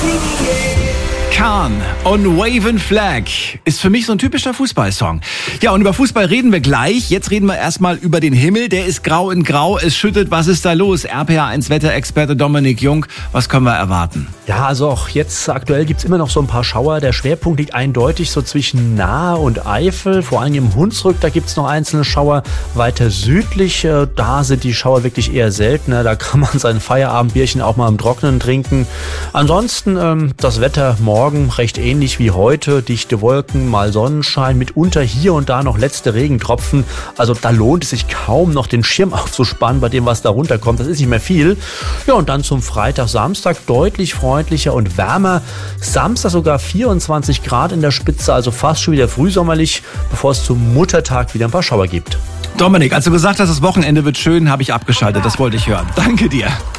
Kahn und Wavin' Flag ist für mich so ein typischer Fußballsong. Ja, und über Fußball reden wir gleich. Jetzt reden wir erstmal über den Himmel. Der ist grau in grau. Es schüttet. Was ist da los? RPA1 Wetterexperte Dominik Jung. Was können wir erwarten? Ja, also auch jetzt aktuell gibt's immer noch so ein paar Schauer. Der Schwerpunkt liegt eindeutig so zwischen Nahe und Eifel. Vor allem im Hunsrück, da gibt's noch einzelne Schauer. Weiter südlich, da sind die Schauer wirklich eher seltener. Da kann man sein Feierabendbierchen auch mal im Trockenen trinken. Ansonsten das Wetter morgen recht ähnlich wie heute. Dichte Wolken, mal Sonnenschein, mitunter hier und da noch letzte Regentropfen. Also da lohnt es sich kaum noch den Schirm aufzuspannen bei dem, was da runterkommt. Das ist nicht mehr viel. Ja, und dann zum Freitag, Samstag deutlich freundlicher und wärmer. Samstag sogar 24 Grad in der Spitze, also fast schon wieder frühsommerlich, bevor es zum Muttertag wieder ein paar Schauer gibt. Dominik, als du gesagt hast, das Wochenende wird schön, habe ich abgeschaltet. Das wollte ich hören. Danke dir.